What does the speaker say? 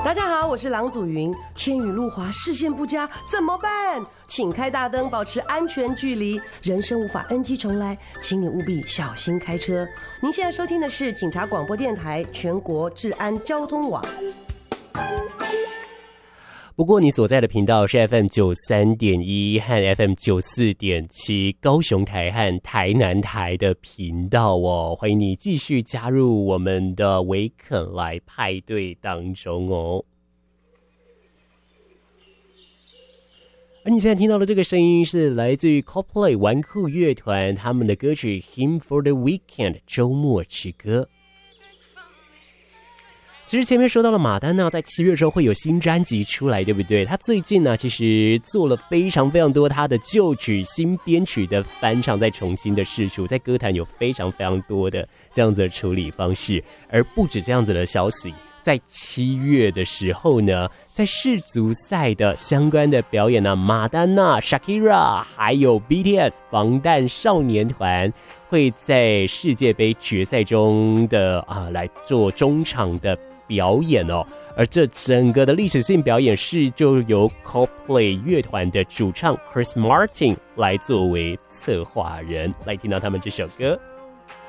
大家好，我是郎祖云。天雨路滑，视线不佳怎么办？请开大灯，保持安全距离。人生无法 NG 重来，请你务必小心开车。您现在收听的是警察广播电台全国治安交通网。 不过你所在的频道是 FM 93.1和 FM 94.7高雄台和台南台的频道哦，欢迎你继续加入我们的维肯来派对当中哦。而你现在听到的这个声音是来自于 Coldplay 纨绔乐团他们的歌曲 Hymn for the Weekend 周末之歌。其实前面说到了马丹娜在7月的时候会有新专辑出来，对不对？他最近呢，其实做了非常非常多他的旧曲新编曲的翻唱，再重新的释出，在歌坛有非常非常多的这样子的处理方式。而不止这样子的消息，在7月的时候呢，在世足赛的相关的表演呢，马丹娜、Shakira 还有 BTS 防弹少年团会在世界杯决赛中的来做中场的表演哦，而这整个的历史性表演是就由 Coldplay 乐团的主唱 Chris Martin 来作为策划人，来听到他们这首歌。